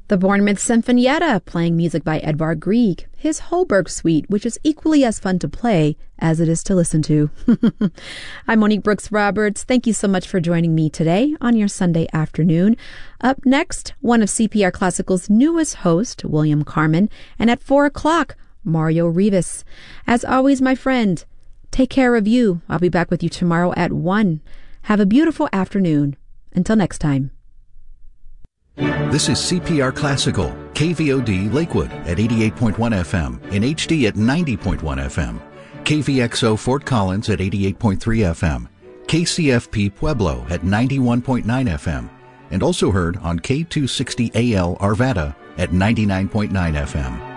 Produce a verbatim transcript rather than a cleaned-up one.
The Bournemouth Sinfonietta, playing music by Edvard Grieg, his Holberg Suite, which is equally as fun to play as it is to listen to. I'm Monique Brooks Roberts. Thank you so much for joining me today on your Sunday afternoon. Up next, one of C P R Classical's newest hosts, William Carmen, and at four o'clock, Mario Rivas. As always, my friend, take care of you. I'll be back with you tomorrow at one. Have a beautiful afternoon. Until next time. This is C P R Classical, K V O D Lakewood at eighty-eight point one F M, in H D at ninety point one F M, K V X O Fort Collins at eighty-eight point three F M, K C F P Pueblo at ninety-one point nine F M, and also heard on K two sixty A L Arvada at ninety-nine point nine F M.